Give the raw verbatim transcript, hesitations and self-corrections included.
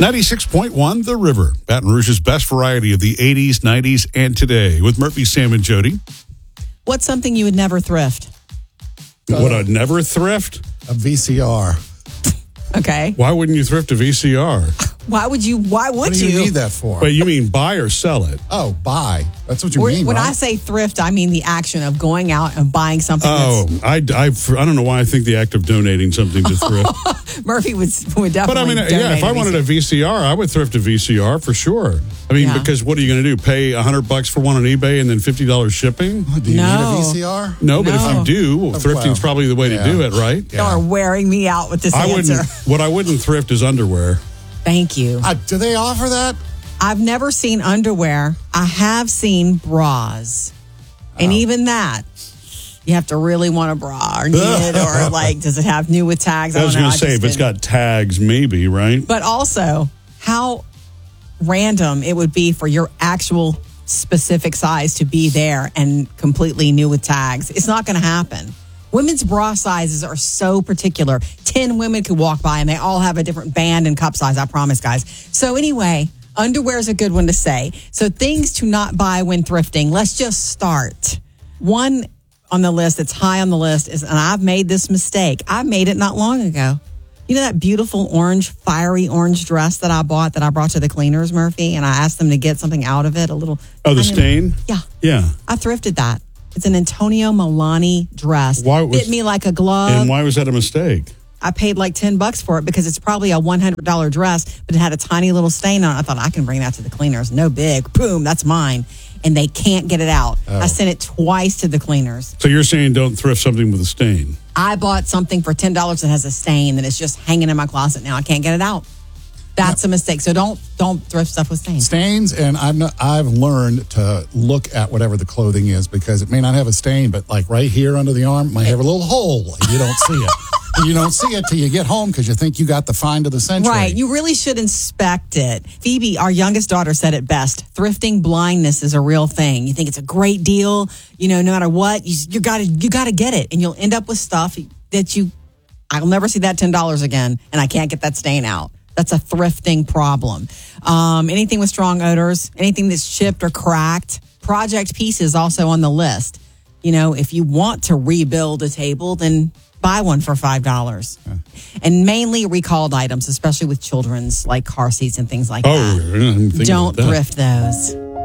ninety-six point one The River, Baton Rouge's best variety of the eighties, nineties, and today. With Murphy, Sam, and Jody. What's something you would never thrift? Would I never thrift? A V C R. Okay. Why wouldn't you thrift a V C R? Why would you? Why would What do you you? need that for? Wait, you mean buy or sell it? Oh, buy. That's what you When mean, when right? I say thrift, I mean the action of going out and buying something. Oh, That's, I, I, I don't know why I think the act of donating something to thrift. Murphy would would definitely. But I mean, donate yeah, if I a wanted a V C R. V C R, I would thrift a V C R for sure. I mean, Yeah. because what are you going to do? Pay a hundred bucks for one on eBay and then fifty dollars shipping? Do you No. need a V C R? No, but if No. you do, thrifting's well, probably the way to yeah. do it, right? Y'all are wearing me out with this I answer. wouldn't. What I wouldn't thrift is underwear. Thank you. Uh, do they offer that? I've never seen underwear. I have seen bras. And even that, you have to really want a bra or need it, or like, does it have new with tags? I was don't know. going to say, just if it's didn't- got tags, maybe, right? But also, how random it would be for your actual specific size to be there and completely new with tags. It's not going to happen. Women's bra sizes are so particular. Ten women could walk by and they all have a different band and cup size, I promise, guys. So anyway, underwear is a good one to say. So things to not buy when thrifting. Let's just start. One on the list that's high on the list is, and I've made this mistake. I made it not long ago. You know that beautiful orange, fiery orange dress that I bought that I brought to the cleaners, Murphy, and I asked them to get something out of it, a little. Oh, the tiny- stain? Yeah. Yeah. I thrifted that. It's an Antonio Milani dress. Why was- Fit me like a glove. And why was that a mistake? I paid like ten bucks for it because it's probably a one hundred dollars dress, but it had a tiny little stain on it. I thought I can bring that to the cleaners. No big. Boom, that's mine. And they can't get it out. I sent it twice to the cleaners. So you're saying don't thrift something with a stain? I bought something for ten dollars that has a stain that is just hanging in my closet now. I can't get it out. That's a mistake. So don't don't thrift stuff with stains. Stains, and I've not, I've learned to look at whatever the clothing is because it may not have a stain, but like right here under the arm might have a little hole. And you don't see it. And you don't see it till you get home because you think you got the find of the century. Right. You really should inspect it. Phoebe, our youngest daughter, said it best. Thrifting blindness is a real thing. You think it's a great deal, you know, no matter what, you, you gotta you gotta get it. And you'll end up with stuff that you, I'll never see that ten dollars again, and I can't get that stain out. That's a thrifting problem. Um, anything with strong odors, anything that's chipped or cracked. Project pieces also on the list. You know, if you want to rebuild a table, then buy one for five dollars. Yeah. And mainly recalled items, especially with children's, like car seats and things like Oh, that. I didn't think Don't about that. thrift those.